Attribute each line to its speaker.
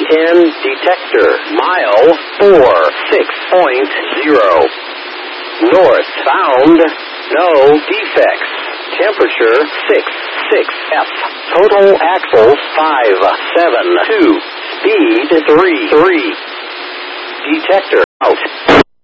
Speaker 1: V10 detector. Mile 46.0. Northbound, no defects. Temperature 66 F. Total axles 572. Speed 33. Detector out.